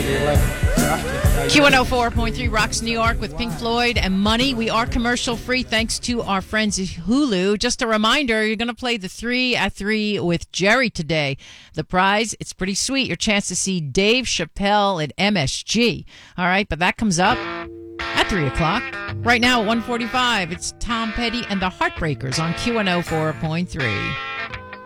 Q104.3 Rocks New York with Pink Floyd and Money. We are commercial free thanks to our friends at Hulu. Just a reminder, you're going to play the 3 at 3 with Jerry today. The prize, it's pretty sweet. Your chance to see Dave Chappelle at MSG. All right, but that comes up at 3 o'clock. Right now at 1:45, it's Tom Petty and the Heartbreakers on Q104.3.